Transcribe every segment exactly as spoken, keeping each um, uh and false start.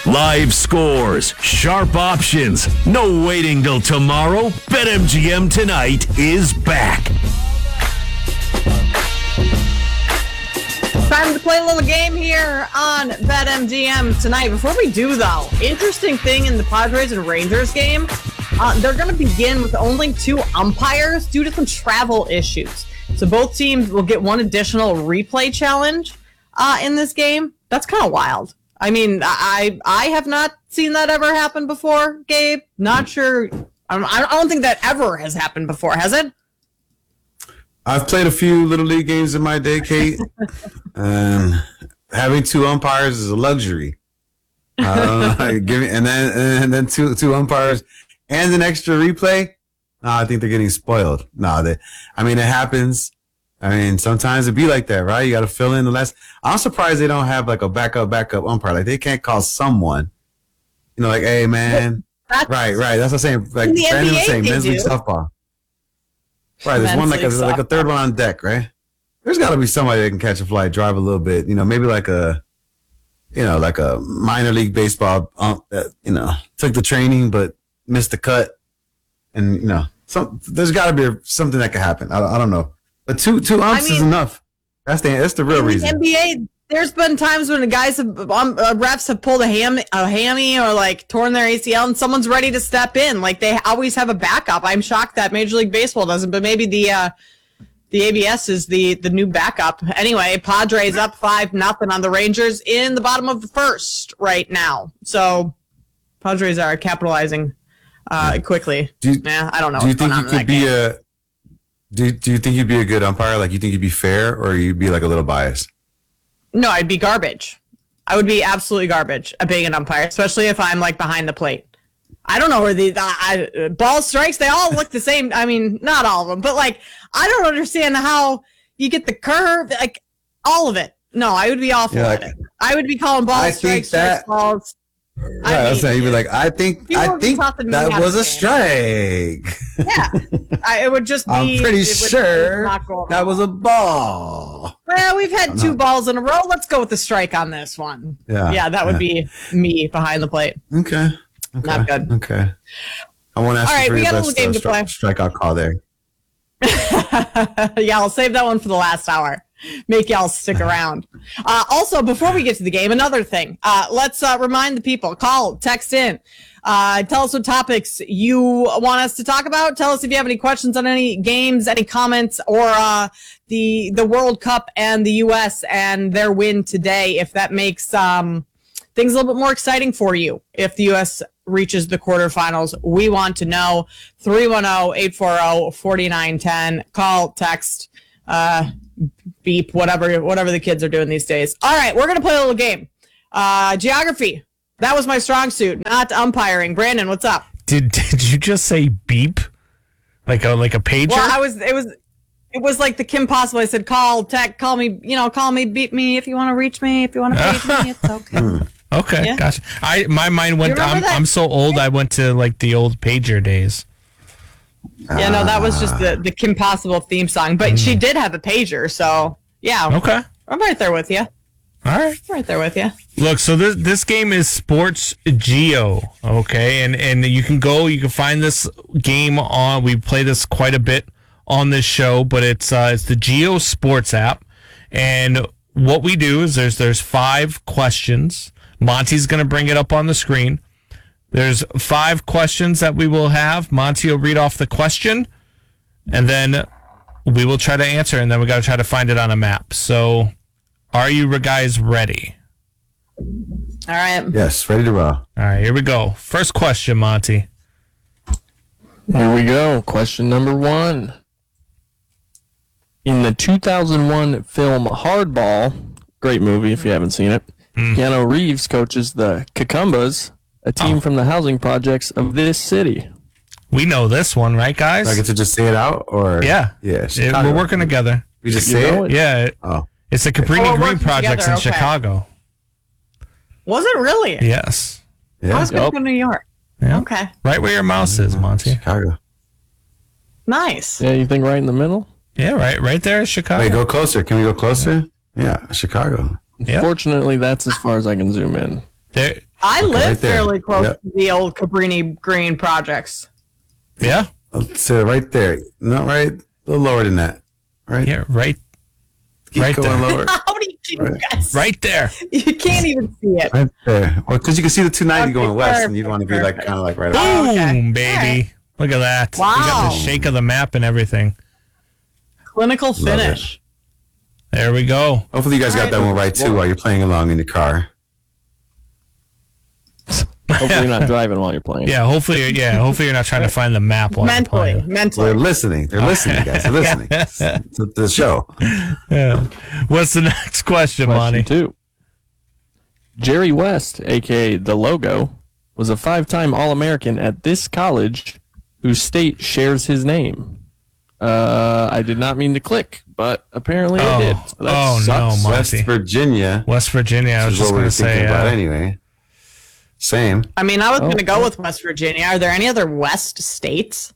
Live scores, sharp options, no waiting till tomorrow. BetMGM tonight is back. Time to play a little game here on BetMGM tonight. Before we do, though, interesting thing in the Padres and Rangers game, uh, they're going to begin with only two umpires due to some travel issues. So both teams will get one additional replay challenge uh, in this game. That's kind of wild. I mean, I I have not seen that ever happen before, Gabe. Not sure. I don't, I don't think that ever has happened before, has it? I've played a few Little League games in my day, Kate. and having two umpires is a luxury. I don't know. Like, give me, and then and then two two umpires and an extra replay. No, I think they're getting spoiled. No, they. I mean, it happens. I mean, sometimes it be like that, right? You got to fill in the last. I'm surprised they don't have like a backup, backup umpire. Like they can't call someone, you know, like, hey man, right, right. That's what I'm saying. Like Brandon was saying, men's league softball. Right, there's one like a like a third one on deck, right? There's got to be somebody that can catch a fly, drive a little bit, you know, maybe like a, you know, like a minor league baseball ump that you know took the training but missed the cut, and you know, some there's got to be something that could happen. I, I don't know. But two two umps I mean, is enough. That's the that's the real in reason. The N B A, there's been times when the guys have um, uh, refs have pulled a ham a hammy or like torn their A C L, and someone's ready to step in. Like they always have a backup. I'm shocked that Major League Baseball doesn't, but maybe the uh, the A B S is the the new backup. Anyway, Padres up five nothing on the Rangers in the bottom of the first right now. So Padres are capitalizing uh, quickly. Do you, yeah, I don't know. Do you think you could be game. a Do Do you think you'd be a good umpire? Like, you think you'd be fair, or you'd be like a little biased? No, I'd be garbage. I would be absolutely garbage at being an umpire, especially if I'm like behind the plate. I don't know where the uh, ball strikes. They all look the same. I mean, not all of them, but like, I don't understand how you get the curve, like all of it. No, I would be awful yeah, like, at it. I would be calling balls, I strikes, that, strikes, balls. Yeah, I, I was saying, you'd be like, I think, I think that was a strike. Yeah, I, it would just be. I'm pretty sure that was a ball. Well, we've had two balls in a row. Let's go with the strike on this one. Yeah, yeah, that would yeah. be me behind the plate. Okay. okay, not good. Okay, I want to ask All you right, for we your got best a little game uh, to play. strikeout call there. Yeah, I'll save that one for the last hour. Make y'all stick around. Uh, also, before we get to the game, another thing. Uh, let's uh, remind the people. Call, text in. Uh, tell us what topics you want us to talk about. Tell us if you have any questions on any games, any comments, or uh, the the World Cup and the U S and their win today. If that makes um, things a little bit more exciting for you. If the U S reaches the quarterfinals, we want to know. three one zero, eight four zero, four nine one zero. Call, text. Uh, beep, whatever whatever the kids are doing these days. All right, we're going to play a little game. Uh, geography. That was my strong suit, not umpiring. Brandon, what's up? Did did you just say beep? Like a like a pager? Well, I was it was it was like the Kim Possible. I said call, text, call me, you know, call me, beep me if you want to reach me, if you want to page me, it's okay. Okay, yeah. Gotcha. I my mind went I'm that? I'm so old I went to like the old pager days. Yeah, no, that was just the, the Kim Possible theme song. But mm. she did have a pager, so yeah. Okay. I'm right there with you. All right. I'm right there with you. Look, so this this game is Sports Geo, okay? And and you can go, you can find this game on, we play this quite a bit on this show, but it's uh, it's the Geo Sports app. And what we do is there's there's five questions. Monty's going to bring it up on the screen. There's five questions that we will have. Monty will read off the question, and then we will try to answer, and then we got to try to find it on a map. So, are you guys ready? All right. Yes, ready to roll. All right, here we go. First question, Monty. Here we go. Question number one. In the two thousand one film Hardball, great movie if you haven't seen it, mm. Keanu Reeves coaches the Cucumbas, a team oh. from the housing projects of this city. We know this one, right, guys? Do I get to just say it out, or yeah, yeah, it, we're working together. We just you say it? it. Yeah. Oh, it's the Cabrini oh, Green projects together. in Okay. Chicago. Was it really? Yes. Yeah. I was going to go to New York. Yeah. Okay. Right where your mouse is, Monty. Chicago. Nice. Yeah, you think right in the middle? Yeah, right, right there is Chicago. Wait, go closer. Can we go closer? Yeah, yeah Chicago. Yep. Fortunately, that's as far as I can zoom in. There, I live right there. fairly close Yep. to the old Cabrini Green projects. Yeah, So right there. No, right. A little lower than that. Right. yeah, right, Keep right going there. lower. How do you, you Right. guys? right there. You can't even see it. Right there. Well, because you can see the two ninety Okay, going west, and you'd perfect, want to be like perfect. kind of like right. Boom, up. okay. baby. Look at that. We got Wow. the shake of the map and everything. Clinical finish. There we go. Hopefully, you guys got that one right too while you're playing along in the car. Hopefully you're not driving while you're playing. Yeah, hopefully, yeah, hopefully you're not trying to find the map while you're Mentally, playing. mentally. They're listening. They're listening, guys. They're listening to the show. Yeah. What's the next question, Question Monty? two. Jerry West, aka the Logo, was a five-time All-American at this college whose state shares his name. Uh, I did not mean to click, but apparently I Oh. did. So that Oh, no, sucks. Monty. West Virginia. West Virginia. I was Which is just what we going were to say. thinking about Uh, anyway. Same. I mean, I was Oh, going to go oh. with West Virginia. Are there any other West states?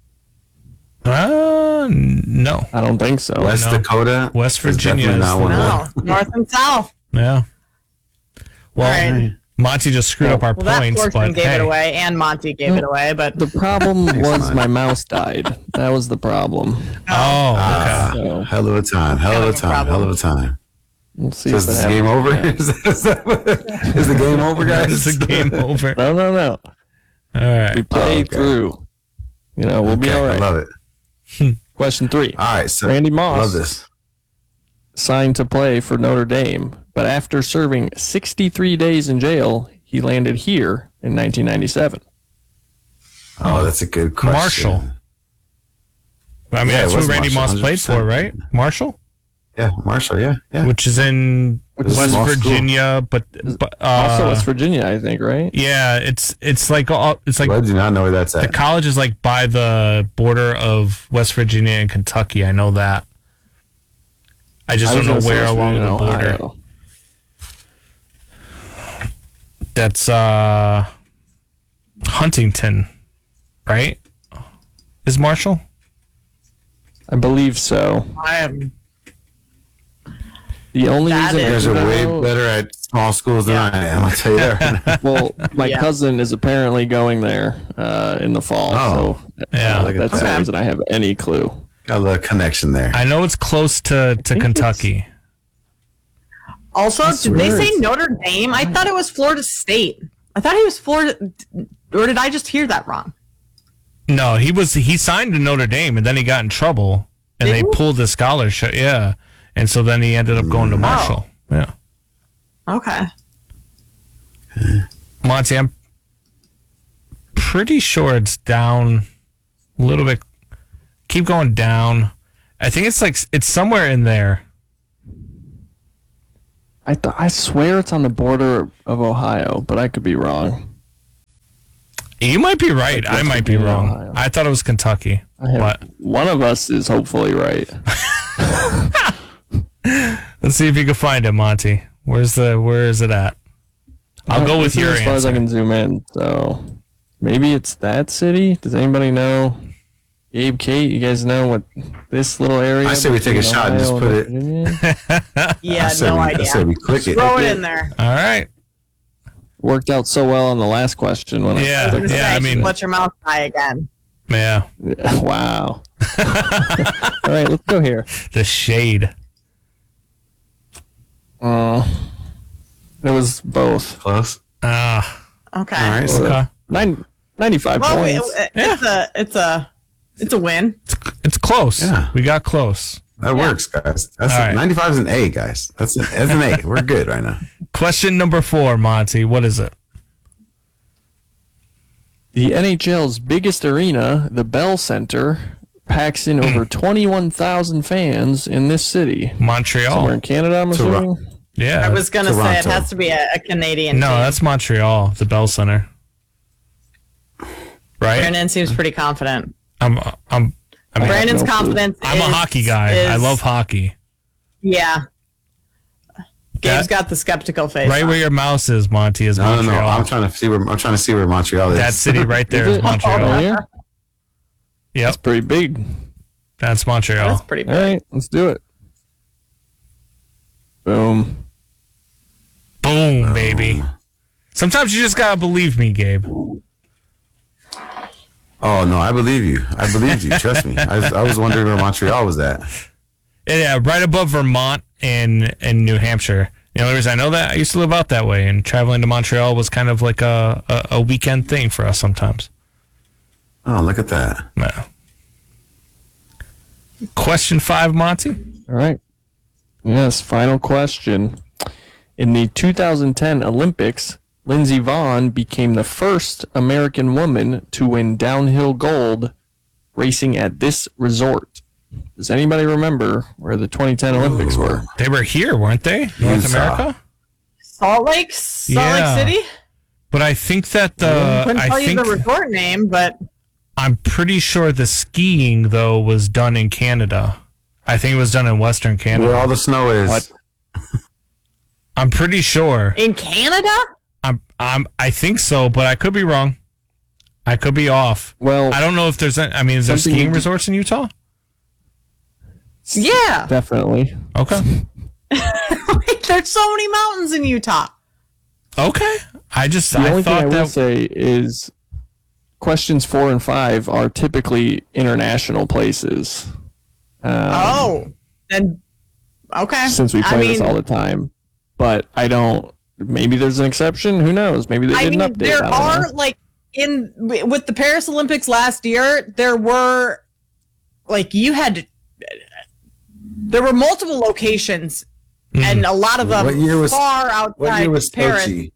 uh, no. I don't think so. West no. Dakota. West is Virginia definitely is not the one of No, them. North and South. Yeah. Well, All right. Monty just screwed up our Well, that points, portion but gave hey. it away, and Monty gave it away. But The problem was Monty. my mouse died. That was the problem. Oh, okay. Ah, So hell of a time. Hell Kind of of a a time. problem. Hell of a time. we'll see So if is that this happens. game over? Yeah. is, that, is, that what- is the game over, guys? Is the game over? No, no, no. All right. We played okay. through. You know, we'll be Okay, all I right. love it. Question three. All right, so Randy Moss. love this. Signed to play for Notre Dame, but after serving sixty-three days in jail, he landed here in nineteen ninety-seven. Oh, that's a good question. Marshall. I mean, Yeah, it that's was who Randy Marshall, Moss played for, one hundred right? percent. Marshall? Yeah, Marshall. Yeah, yeah. Which is in It's a West small school. Virginia, but, but uh, Also West Virginia, I think, right? yeah, it's it's like all, it's like Well, I do not know where that's the at. college is like by the border of West Virginia and Kentucky. I know that. I just I don't was know gonna say where West along Virginia, the border. Ohio. That's uh Huntington, right? Is Marshall? I believe so. I am. The only That reason is- You guys are way No. better at small schools than I am. I'll tell you that. Well, my Yeah. cousin is apparently going there uh, in the fall. Oh. so Yeah. uh, Look at that's the that. only reason I have any clue. Got a little connection there. I know it's close to, to think Kentucky. Also, did they swear say it's- Notre Dame? I thought it was Florida State. I thought he was Florida, or did I just hear that wrong? No, he was he signed to Notre Dame and then he got in trouble and Did they he? pulled his scholarship. Yeah, and so then he ended up going to Marshall. Yeah, Okay. Monty, I'm pretty sure it's down a little bit. Keep going down. I think it's like it's somewhere in there. I th- I swear it's on the border of Ohio, but I could be wrong. You might be right. I might be Virginia, wrong. Ohio. I thought it was Kentucky. I have, But one of us is hopefully right. let's see if you can find it, Monty. Where's the where is it at? I'll go with This is your as far as I answer. can zoom in. So maybe it's that city. Does anybody know? Gabe, Kate, you guys know what this little area? I say we take a between shot and just Ohio put it- Virginia? Yeah, I said no we, idea. I said we click it. Throw it in there. All right. Worked out so well on the last question. When Yeah, I clicked yeah, it. I mean- let your mouth die again. Yeah, Wow. All right, let's go here. the shade. Uh, it was both. Close. Ah, Okay. All right. So okay. Nine, ninety-five Well, it, points. it- it's a, it's a, it's a win. It's close. Yeah. We got close. that works, guys. That's All a, right. ninety-five is an A, guys. That's, a, that's an A. We're good right now. Question number four, Monty. What is it? The N H L's biggest arena, the Bell Center, packs in over twenty-one thousand fans in this city. Montreal. Somewhere in Canada, I'm Toro- assuming. Yeah. I was gonna say it Toronto. has to be a, a Canadian. no, team. that's Montreal, the Bell Center. Right? Brandon seems pretty confident. I'm I'm I mean, Brandon's no clue. confidence. I'm is, a hockey guy. I is- love hockey. Yeah. Gabe's That- got the skeptical face. Right on. where your mouse is, Monty, is No, no, Montreal. no. I'm trying to see where I'm trying to see where Montreal is. That city right there Is is it? Montreal. Right here? Yep, That's pretty big. that's That's Montreal. pretty All big. right, let's do it. Boom. Boom, baby. Sometimes you just gotta believe me, Gabe. Oh no, I believe you. I believed you. Trust me. I was, I was wondering where Montreal was at. Yeah, right above Vermont and and New Hampshire. The only reason I know that, I used to live out that way, and traveling to Montreal was kind of like a, a, a weekend thing for us sometimes. Oh, look at that. Yeah. Question five, Monty. All right. Yes, final question. In the two thousand ten Olympics, Lindsey Vonn became the first American woman to win downhill gold racing at this resort. Does anybody remember where the twenty ten Olympics were? They were here, weren't they? North Utah. America? Salt Lake, Salt Yeah. Lake City. But I think that the Couldn't tell I you think the resort name, but I'm pretty sure the skiing though was done in Canada. I think it was done in Western Canada. Where all the snow is. What? I'm pretty sure. in Canada. I'm I'm I think so, but I could be wrong. I could be off. Well, I don't know if there's any, I mean, is there Something skiing you- resorts in Utah? Yeah, definitely. Okay. there's so many mountains in Utah. Okay. I just The I only thing I thought will that say is questions four and five are typically international places. Um, Oh, then okay. Since we I play this mean, all the time. But I don't, maybe there's an exception. Who knows? Maybe they I didn't mean, update. there I don't are know. like in with the Paris Olympics last year, there were like you had to, there were multiple locations, Mm. and a lot of them What year was- far What outside year was Paris. Sochi?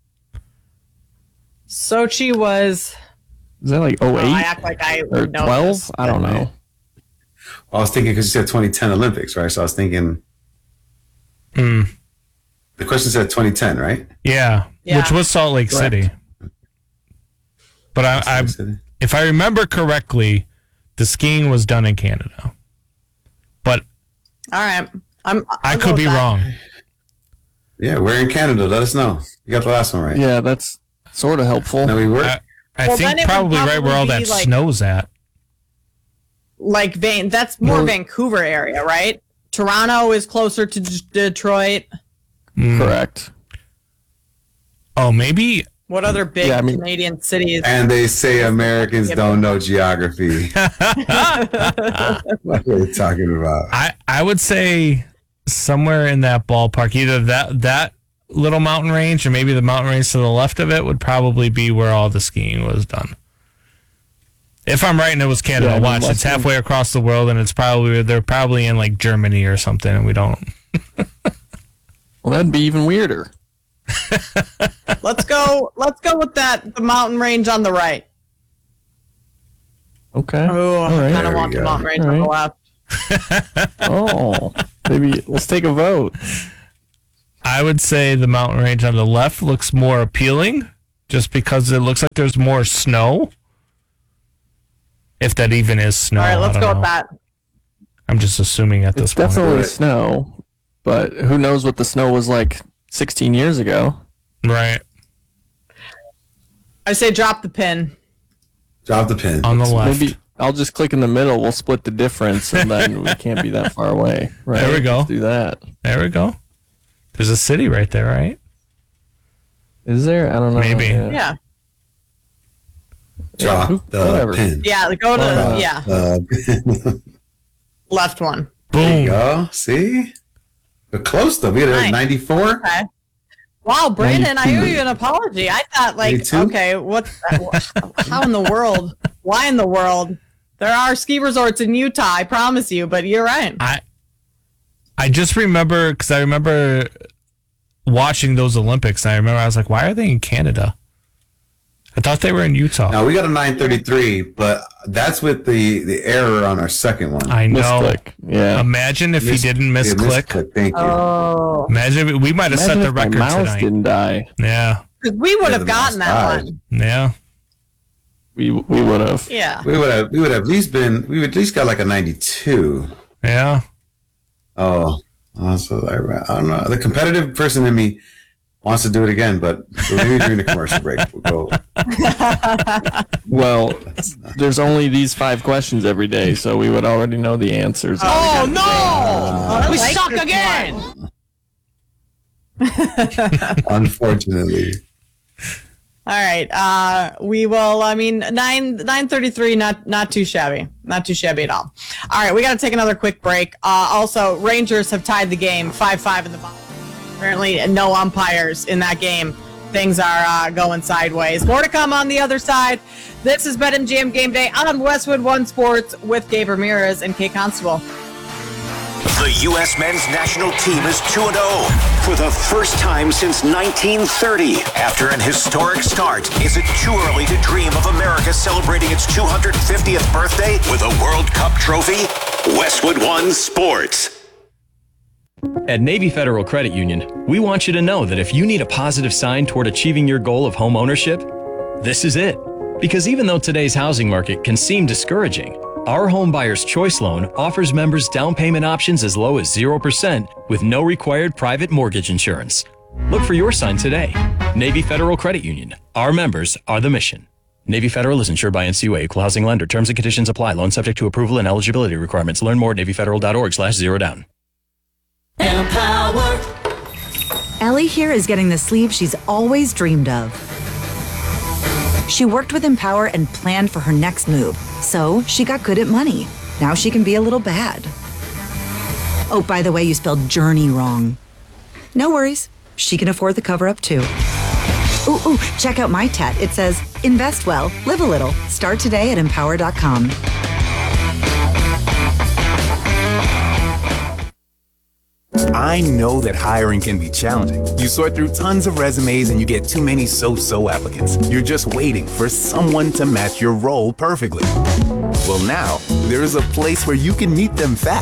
Sochi was. Is that like oh Oh, I eight act like I or would know twelve? this. I don't know. I was thinking because you said twenty ten Olympics, right? So I was thinking Mm. the question said twenty ten, right? yeah, Yeah. which was Salt Lake Correct. City. But I, I if I remember correctly, the skiing was done in Canada. But All right, I'm. I I'll go could with be that. wrong. Yeah, we're in Canada. Let us know. You got the last one right. Yeah, that's sort of helpful. No, we were. I, I Well, then think it would probably right where all probably that be like- snow's at. Like Van, that's more Well- Vancouver area, right? Toronto is closer to D- Detroit. Mm. Correct. Oh, maybe. What other big Yeah, I mean- Canadian cities? And they say Americans don't know geography. What are you talking about? I, I would say somewhere in that ballpark, either that that little mountain range or maybe the mountain range to the left of it would probably be where all the skiing was done. If I'm right and it was Canada, Yeah, I mean, watch, it's Western- halfway across the world and it's probably they're probably in like Germany or something and we don't. Well, that'd be even weirder. Let's go. Let's go with that. The mountain range on the right. Okay. Oh, All I right. kind There of we want the go. mountain range All on the right. left. Oh, maybe let's take a vote. I would say the mountain range on the left looks more appealing just because it looks like there's more snow. If that even is snow. All right, let's I go don't with know. that. I'm just assuming at this It's point. definitely Right. snow, but who knows what the snow was like sixteen years ago? Right. I say drop the pin. Drop the pin. On the left. Maybe I'll just click in the middle. We'll split the difference, and then we can't be that far away. Right? There we go. Let's do that. There we go. There's a city right there, right? Is there? I don't know. Maybe. Yeah. Drop who- the whatever. pin. Yeah. Go to Drop yeah the pin. left one. There Boom. you go. See? We're close though. We had Nice. a ninety-four. Okay. Wow, Brandon, I owe ninety-two. you an apology. I thought, like, ninety-two? okay, what? How in the world? Why in the world? There are ski resorts in Utah, I promise you. But you're right. I I just remember because I remember watching those Olympics. And I remember I was like, why are they in Canada? I thought they were in Utah. Now we got a nine thirty-three, but that's with the the error on our second one. I know. Misclick. Yeah. Imagine if Mis- he didn't yeah, misclick. Thank you. Oh, Imagine if we might have set Imagine the if my record mouse tonight. didn't die. Yeah, because we would Yeah, have the gotten mouse that died. one. yeah. We we would have. Yeah. we would have we would have at least been we would at least got like a ninety-two. Yeah. Oh, oh so I, I don't know. The competitive person in me wants to do it again, but maybe during the commercial break we'll go. Well, there's only these five questions every day, so we would already know the answers. Oh no! Uh, we like suck this again. Unfortunately. All right. Uh, we will. I mean, nine nine thirty three. Not not too shabby. Not too shabby at all. All right. We got to take another quick break. Uh, also, Rangers have tied the game five five in the bottom. Apparently, no umpires in that game. Things are uh, going sideways. More to come on the other side. This is BetMGM Game Day on Westwood One Sports with Gabe Ramirez and Kate Constable. The U S men's national team is two and oh for the first time since nineteen thirty. After an historic start, is it too early to dream of America celebrating its two hundred fiftieth birthday with a World Cup trophy? Westwood One Sports. At Navy Federal Credit Union, we want you to know that if you need a positive sign toward achieving your goal of home ownership, this is it. Because even though today's housing market can seem discouraging, our Home Buyer's Choice Loan offers members down payment options as low as zero percent with no required private mortgage insurance. Look for your sign today. Navy Federal Credit Union. Our members are the mission. Navy Federal is insured by N C U A, Equal Housing Lender. Terms and conditions apply. Loan subject to approval and eligibility requirements. Learn more at NavyFederal.org slash zero down. Empower. Ellie here is getting the sleeve she's always dreamed of. She worked with Empower and planned for her next move, so she got good at money. Now she can be a little bad. Oh, by the way, you spelled journey wrong. No worries. She can afford the cover-up, too. Ooh, ooh, check out my tat. It says, invest well, live a little. Start today at empower dot com. I know that hiring can be challenging. You sort through tons of resumes and you get too many so-so applicants. You're just waiting for someone to match your role perfectly. Well, now, there's a place where you can meet them fast.